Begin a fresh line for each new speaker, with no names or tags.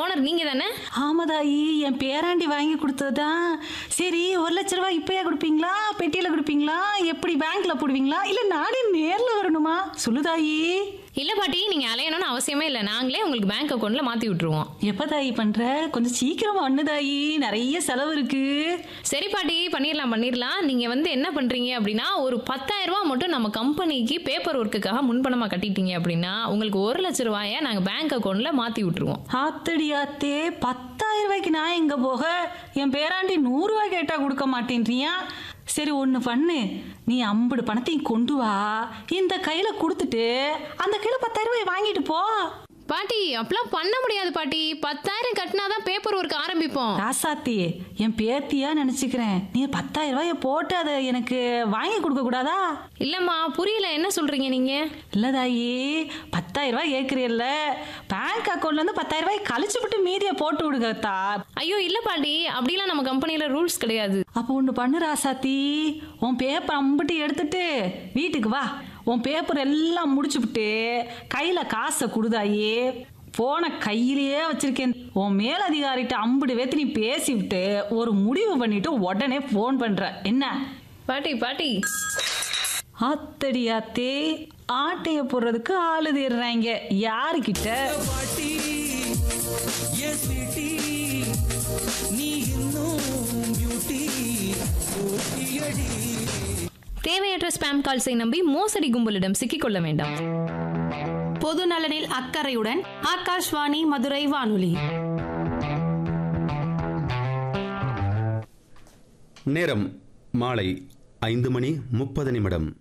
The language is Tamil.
ஓனர் நீங்க தானே?
ஆமா தாயி, என் பேராண்டி வாங்கி கொடுத்ததுதான். சரி, 1,00,000 இப்பயா கொடுப்பீங்களா, பெட்டியில கொடுப்பீங்களா, எப்படி பேங்க்ல போடுவீங்களா, இல்ல நானே நேர்ல வரணுமா? சொல்லு தாயி.
இல்ல பாட்டி, நீங்க அலையணும்னு அவசியமே இல்ல. நாங்களே உங்களுக்கு பேங்க் அக்கவுண்ட்ல மாத்தி விட்டுருவோம்.
எப்ப தாயி பண்ற? கொஞ்சம் சீக்கிரமா அண்ணு தாயி, நிறைய செலவு இருக்கு.
சரி பாட்டி, பண்ணிடலாம். நீங்க என்ன பண்றீங்க அப்படின்னா, ஒரு 10,000 ரூபாய் மட்டும் நம்ம கம்பெனிக்கு பேப்பர் ஒர்க்குக்காக முன்பணமா கட்டிட்டீங்க அப்படின்னா, உங்களுக்கு 1,00,000 ரூபாயை நாங்க பேங்க் அக்கவுண்ட்ல மாத்தி விட்டுருவோம்.
ஆத்தடி ஆத்தே, 10,000 ரூபாய்க்கு நான் எங்க போக? என் பேராண்டி 100 ரூபாய் கேட்டா கொடுக்க மாட்டேன்றியா? சரி, ஒன்று பண்ணு, நீ 50 பணத்தையும் கொண்டு வா, இந்த கையில கொடுத்துட்டு அந்த கையில 10,000 ரூபாய் வாங்கிட்டு போ.
பாட்டி, அப்பெல்லாம் பண்ண முடியாது பாட்டி. 10,000 கட்டினாதான் பேப்பர் ஒர்க் ஆரம்பிப்போம்.
ராசாத்தி, என் பேத்தியா நினைச்சுக்கிறேன். நீ 10,000 ரூபாய போட்டு அதை எனக்கு வாங்கி கொடுக்க கூடாதா?
இல்லம்மா, புரியல, என்ன சொல்றீங்க நீங்க?
இல்லதாயி, 10,000 ரூபாய் கேட்குறீல்ல, பேங்க் அக்கௌண்ட்ல இருந்து 10,000 ரூபாய் கழிச்சு விட்டு மீதியை போட்டு விடுங்கத்தா.
ஐயோ இல்ல பாட்டி, அப்படிலாம் நம்ம கம்பெனில ரூல்ஸ் கிடையாது.
அப்போ ஒன்று பண்ணு ராசாத்தி, உன் பேப்பர் அம்பிட்டு எடுத்துட்டு வீட்டுக்கு வா. உன் பேப்பர் எல்லாம் முடிச்சுவிட்டு கையில காசை கொடுதாயி. போன கையிலேயே வச்சிருக்கேன். உன் மேலதிகாரிட்ட அம்புடு வேத்து நீ பேசிவிட்டு ஒரு முடிவு பண்ணிட்டு உடனே போன் பண்ற என்ன?
பாட்டி
ஆத்தடி ஆத்தே, ஆட்டைய போடுறதுக்கு ஆளு தேடுறாங்க. யாருக்கிட்ட?
தேவையற்ற ஸ்பாம் கால்ஸை நம்பி மோசடி கும்பலிடம் சிக்கிக்கொள்ள வேண்டாம்.
பொது நலனில் அக்கறையுடன் ஆகாஷ்வாணி மதுரை வானொலி.
நேரம் மாலை 5:30.